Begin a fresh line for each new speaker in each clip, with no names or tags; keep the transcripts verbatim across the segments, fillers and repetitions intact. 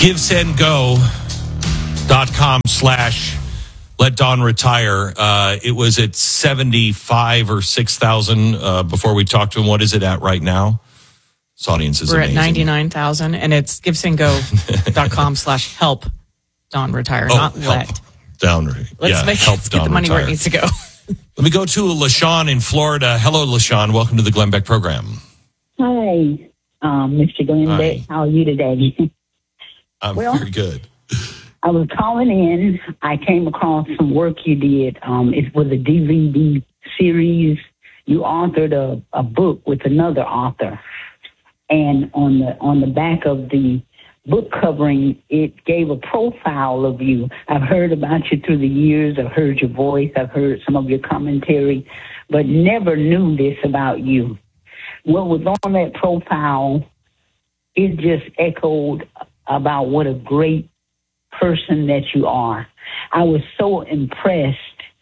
GiveSendGo dot com slash let Dawn retire. Uh, it was at seventy-five or six thousand uh, before we talked to him. What is it at right now? This audience is
We're
amazing.
at ninety-nine thousand, and it's GiveSendGo dot com slash help Dawn retire,
oh,
not
help
let.
Down,
Let's
yeah,
make
help
let's
Dawn
get the money
retire.
where it needs to go.
Let me go to LaShawn in Florida. Hello, LaShawn. Welcome to the Glenn Beck program.
Hi, um, Mister Glenn
Hi.
Beck. How are you today?
I'm
Well-
very good.
I was calling in. I came across some work you did. Um, it was a D V D series. You authored a, a book with another author, and on the on the back of the book covering, it gave a profile of you. I've heard about you through the years. I've heard your voice. I've heard some of your commentary, but never knew this about you. What was on that profile, it just echoed about what a great person that you are. I was so impressed.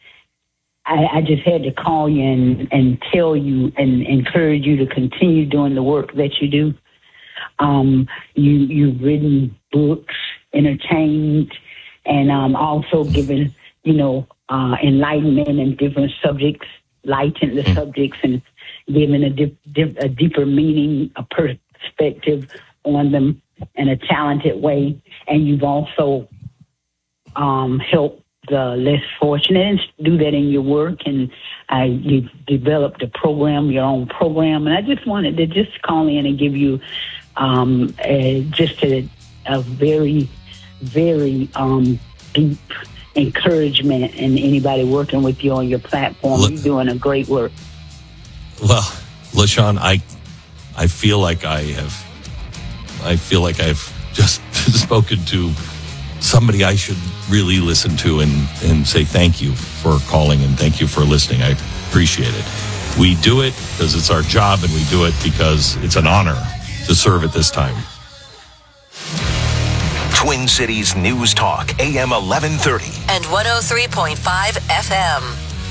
I, I just had to call you and, and tell you and encourage you to continue doing the work that you do. Um, you, you've written books, entertained, and um, also given, you know, uh, enlightenment in different subjects, lightened the subjects and given a, dip, dip, a deeper meaning, a perspective on them in a talented way. And you've also um, helped the less fortunate and do that in your work. And uh, you developed a program, your own program. And I just wanted to just call in and give you um, a, just a, a very, very um, deep encouragement in anybody working with you on your platform. You're doing a great work.
Well, LaShawn, I, I feel like I have... I feel like I've just spoken to somebody I should really listen to and, and say thank you for calling and thank you for listening. I appreciate it. We do it because it's our job, and we do it because it's an honor to serve at this time.
Twin Cities News Talk, A M eleven thirty.
And one oh three point five F M.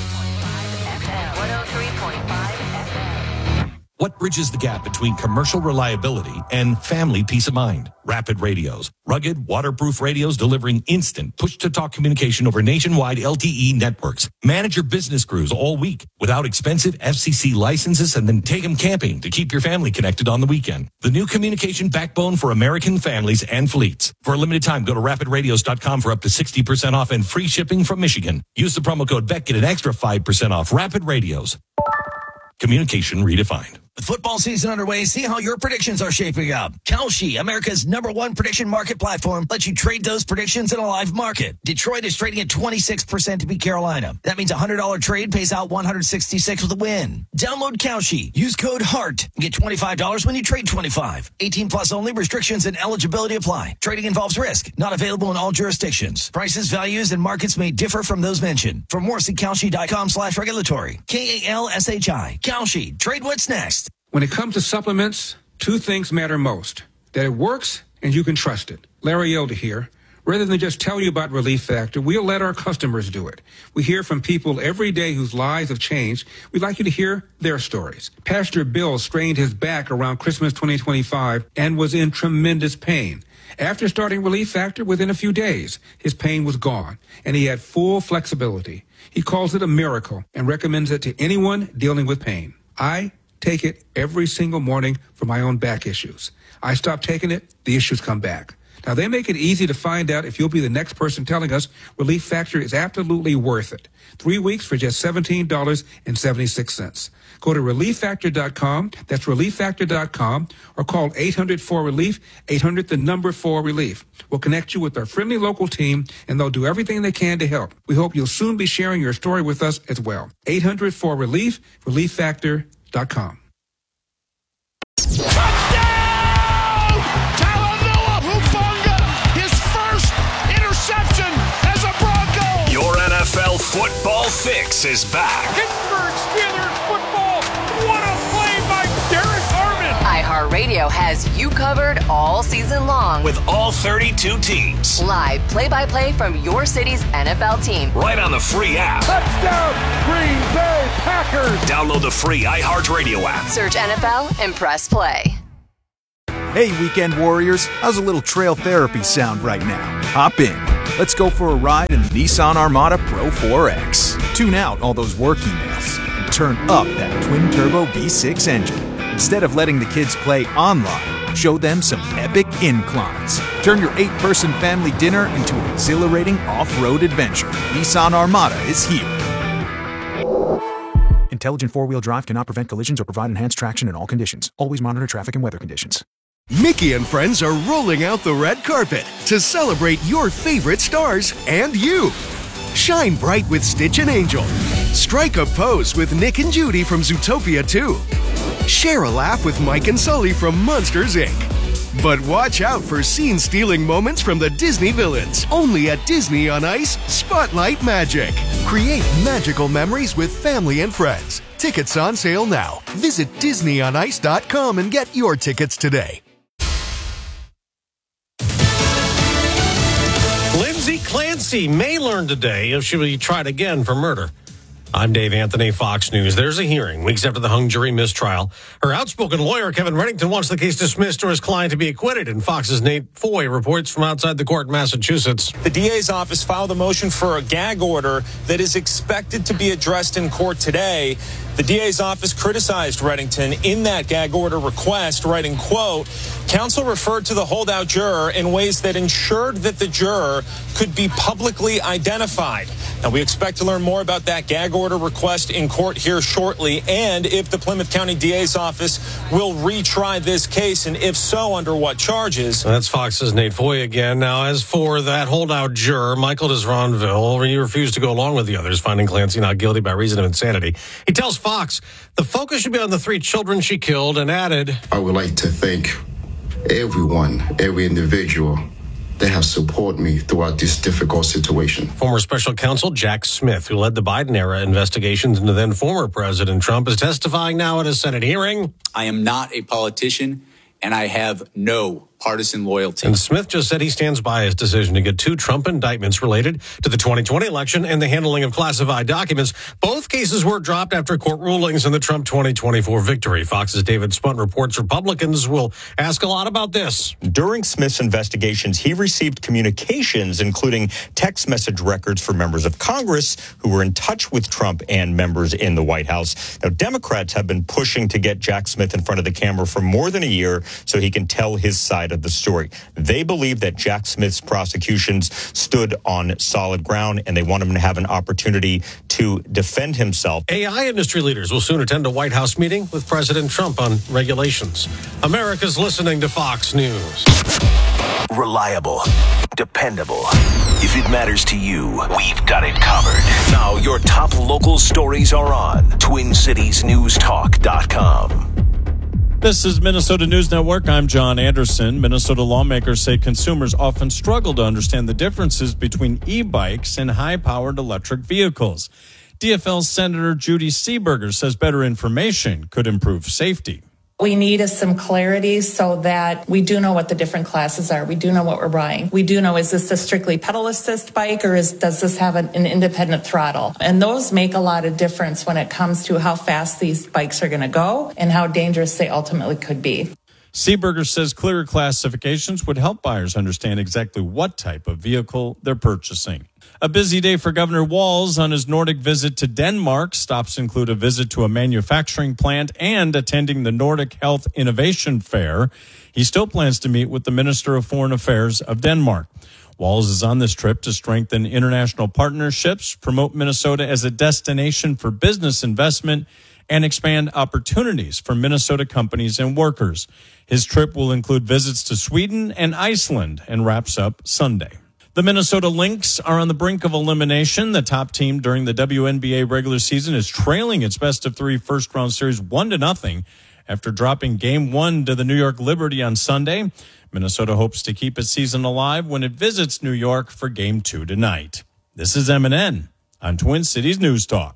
one oh three point five F M.
What bridges the gap between commercial reliability and family peace of mind? Rapid Radios. Rugged, waterproof radios delivering instant push-to-talk communication over nationwide L T E networks. Manage your business crews all week without expensive F C C licenses, and then take them camping to keep your family connected on the weekend. The new communication backbone for American families and fleets. For a limited time, go to rapid radios dot com for up to sixty percent off and free shipping from Michigan. Use the promo code Beck, get an extra five percent off. Rapid Radios. Communication redefined.
With football season underway, see how your predictions are shaping up. Kalshi, America's number one prediction market platform, lets you trade those predictions in a live market. Detroit is trading at twenty-six percent to beat Carolina. That means a one hundred dollars trade pays out one hundred sixty-six with a win. Download Kalshi. Use code HEART and get twenty-five dollars when you trade twenty-five. eighteen plus only. Restrictions and eligibility apply. Trading involves risk. Not available in all jurisdictions. Prices, values, and markets may differ from those mentioned. For more, see Kalshi.com slash regulatory. K A L S H I. Kalshi. Trade what's next.
When it comes to supplements, two things matter most. That it works and you can trust it. Larry Elder here. Rather than just tell you about Relief Factor, we'll let our customers do it. We hear from people every day whose lives have changed. We'd like you to hear their stories. Pastor Bill strained his back around Christmas twenty twenty-five and was in tremendous pain. After starting Relief Factor, within a few days, his pain was gone, and he had full flexibility. He calls it a miracle and recommends it to anyone dealing with pain. I take it every single morning for my own back issues. I stop taking it, the issues come back. Now, they make it easy to find out if you'll be the next person telling us Relief Factor is absolutely worth it. Three weeks for just seventeen dollars and seventy-six cents. Go to relief factor dot com, that's relief factor dot com, or call eight hundred four relief, eight hundred the number four relief. We'll connect you with our friendly local team, and they'll do everything they can to help. We hope you'll soon be sharing your story with us as well. eight hundred four relief, relief factor dot com.
Touchdown! Talanoa Hufanga, his first interception as a Bronco.
Your N F L football fix is back.
Pittsburgh Steelers football. What a play by Derek Harmon.
iHeartRadio has you covered all season long.
With all thirty-two teams.
Live play-by-play from your city's N F L team.
Right on the free app.
Touchdown, Green Bay Packers.
Download the free iHeartRadio app.
Search N F L and press play.
Hey, weekend warriors, how's a little trail therapy sound right now? Hop in. Let's go for a ride in the Nissan Armada Pro four X. Tune out all those work emails and turn up that twin-turbo V six engine. Instead of letting the kids play online, show them some epic inclines. Turn your eight-person family dinner into an exhilarating off-road adventure. Nissan Armada is here. Intelligent four-wheel drive cannot prevent collisions or provide enhanced traction in all conditions. Always monitor traffic and weather conditions.
Mickey and friends are rolling out the red carpet to celebrate your favorite stars and you. Shine bright with Stitch and Angel. Strike a pose with Nick and Judy from Zootopia two. Share a laugh with Mike and Sully from Monsters, Incorporated. But watch out for scene-stealing moments from the Disney villains. Only at Disney on Ice, Spotlight Magic. Create magical memories with family and friends. Tickets on sale now. Visit Disney on Ice dot com and get your tickets today.
Lindsay Clancy may learn today if she will be tried again for murder. I'm Dave Anthony, Fox News. There's a hearing weeks after the hung jury mistrial. Her outspoken lawyer, Kevin Reddington, wants the case dismissed or his client to be acquitted. And Fox's Nate Foy reports from outside the court in Massachusetts.
The D A's office filed a motion for a gag order that is expected to be addressed in court today. The D A's office criticized Reddington in that gag order request, writing, quote, counsel referred to the holdout juror in ways that ensured that the juror could be publicly identified. Now, we expect to learn more about that gag order request in court here shortly, and if the Plymouth County D A's office will retry this case, and if so, under what charges.
That's Fox's Nate Foy again. Now, as for that holdout juror, Michael Desronville, he refused to go along with the others, finding Clancy not guilty by reason of insanity. He tells Fox the focus should be on the three children she killed and added,
I would like to thank everyone, every individual that have supported me throughout this difficult situation.
Former special counsel Jack Smith, who led the Biden-era investigations into then former President Trump, is testifying now at a Senate hearing.
I am not a politician, and I have no partisan loyalty.
And Smith just said he stands by his decision to get two Trump indictments related to the twenty twenty election and the handling of classified documents. Both cases were dropped after court rulings in the Trump twenty twenty-four victory. Fox's David Spunt reports Republicans will ask a lot about this.
During Smith's investigations, he received communications, including text message records for members of Congress who were in touch with Trump and members in the White House. Now, Democrats have been pushing to get Jack Smith in front of the camera for more than a year so he can tell his side of the story. They believe that Jack Smith's prosecutions stood on solid ground, and they want him to have an opportunity to defend himself.
A I industry leaders will soon attend a White House meeting with President Trump on regulations. America's listening to Fox News.
Reliable, dependable. If it matters to you, we've got it covered. Now your top local stories are on twin cities news talk dot com.
This is Minnesota News Network. I'm John Anderson. Minnesota lawmakers say consumers often struggle to understand the differences between e-bikes and high-powered electric vehicles. D F L's Senator Judy Seeberger says better information could improve safety.
We need some clarity so that we do know what the different classes are. We do know what we're buying. We do know, is this a strictly pedal assist bike or is, does this have an, an independent throttle? And those make a lot of difference when it comes to how fast these bikes are going to go and how dangerous they ultimately could be.
Seeberger says clearer classifications would help buyers understand exactly what type of vehicle they're purchasing. A busy day for Governor Walz on his Nordic visit to Denmark. Stops include a visit to a manufacturing plant and attending the Nordic Health Innovation Fair. He still plans to meet with the Minister of Foreign Affairs of Denmark. Walz is on this trip to strengthen international partnerships, promote Minnesota as a destination for business investment, and expand opportunities for Minnesota companies and workers. His trip will include visits to Sweden and Iceland and wraps up Sunday. The Minnesota Lynx are on the brink of elimination. The top team during the W N B A regular season is trailing its best of three first-round series one to nothing after dropping game one to the New York Liberty on Sunday. Minnesota hopes to keep its season alive when it visits New York for game two tonight. This is M and N on Twin Cities News Talk.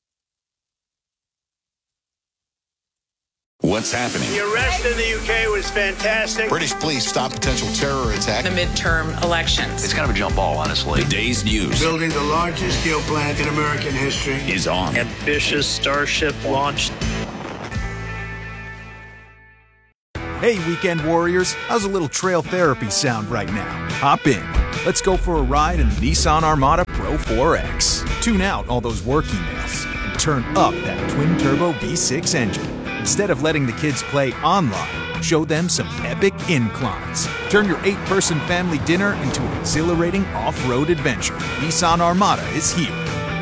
What's happening?
The arrest in the U K was fantastic.
British police stop potential terror attack.
The midterm elections.
It's kind of a jump ball, honestly. The day's news.
Building the largest steel plant in American history
is on.
Ambitious Starship launched.
Hey, weekend warriors, how's a little trail therapy sound right now? Hop in. Let's go for a ride in the Nissan Armada Pro four X. Tune out all those work emails and turn up that twin-turbo V six engine. Instead of letting the kids play online, show them some epic inclines. Turn your eight-person family dinner into an exhilarating off-road adventure. Nissan Armada is here.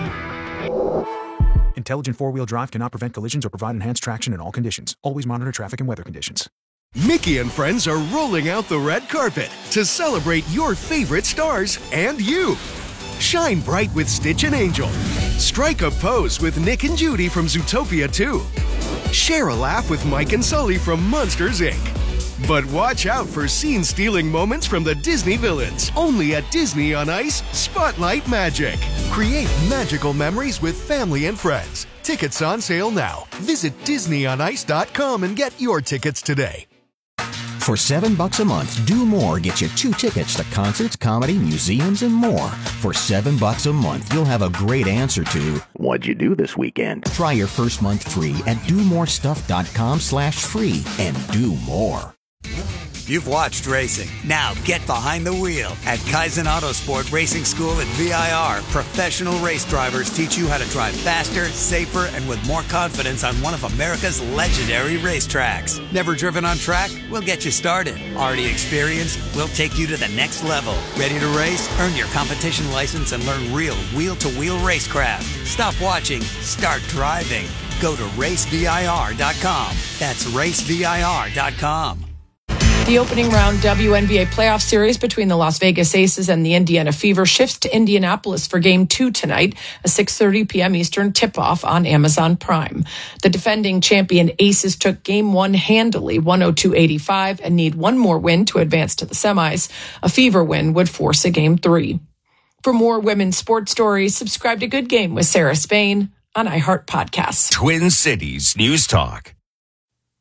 Intelligent four-wheel drive cannot prevent collisions or provide enhanced traction in all conditions. Always monitor traffic and weather conditions.
Mickey and friends are rolling out the red carpet to celebrate your favorite stars and you. Shine bright with Stitch and Angel. Strike a pose with Nick and Judy from Zootopia two. Share a laugh with Mike and Sully from Monsters, Incorporated. But watch out for scene-stealing moments from the Disney villains. Only at Disney on Ice Spotlight Magic. Create magical memories with family and friends. Tickets on sale now. Visit Disney on Ice dot com and get your tickets today.
For seven bucks a month, Do More gets you two tickets to concerts, comedy, museums, and more. For seven bucks a month, you'll have a great answer to what'd you do this weekend? Try your first month free at do more stuff dot com slash free and do more.
You've watched racing. Now get behind the wheel. At Kaizen Autosport Racing School at V I R, professional race drivers teach you how to drive faster, safer, and with more confidence on one of America's legendary racetracks. Never driven on track? We'll get you started. Already experienced? We'll take you to the next level. Ready to race? Earn your competition license and learn real wheel-to-wheel racecraft. Stop watching. Start driving. Go to race V I R dot com. That's race V I R dot com.
The opening round W N B A playoff series between the Las Vegas Aces and the Indiana Fever shifts to Indianapolis for Game two tonight, a six thirty p.m. Eastern tip-off on Amazon Prime. The defending champion Aces took Game one handily, one oh two eighty-five, and need one more win to advance to the semis. A Fever win would force a Game three. For more women's sports stories, subscribe to Good Game with Sarah Spain on iHeart Podcasts.
Twin Cities News Talk.